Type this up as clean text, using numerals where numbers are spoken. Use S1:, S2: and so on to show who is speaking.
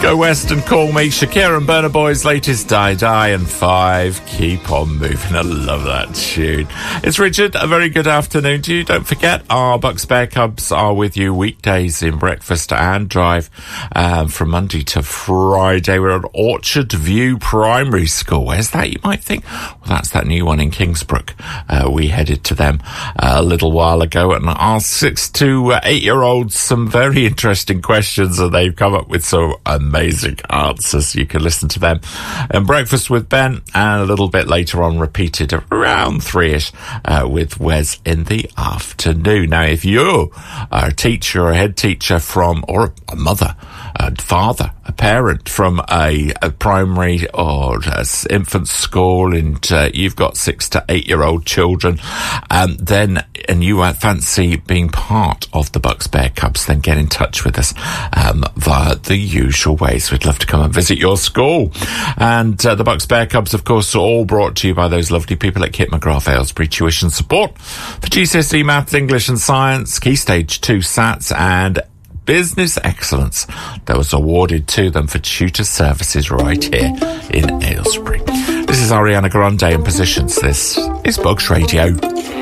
S1: Go West and Call Me, Shakira and Burna Boy's latest Die Die, and 5 Keep On Moving. I love that tune. It's Richard. A very good afternoon to you. Don't forget, our Bucks Bear Cubs are with you weekdays in breakfast and drive from Monday to Friday. We're at Orchard View Primary School. Where's that, you might think? Well, that's that new one in Kingsbrook. We headed to them a little while ago and asked 6 to 8-year-olds some very interesting questions, and they've come up with some amazing answers. You can listen to them and Breakfast with Ben, and a little bit later on repeated around 3ish with Wes in the afternoon. Now, if you are a teacher or a head teacher from, or a mother, a father, a parent from a primary or infant school, and you've got 6 to 8-year-old children, and you fancy being part of the Bucks Bear Cubs, then get in touch with us via the usual ways. We'd love to come and visit your school. And the Bucks Bear Cubs, of course, are all brought to you by those lovely people at Kit McGrath Aylesbury Tuition Support for GCSE Maths, English and Science, Key Stage 2 SATs and Business Excellence that was awarded to them for tutor services right here in Aylesbury. This is Ariana Grande in Positions. This is Bucks Radio.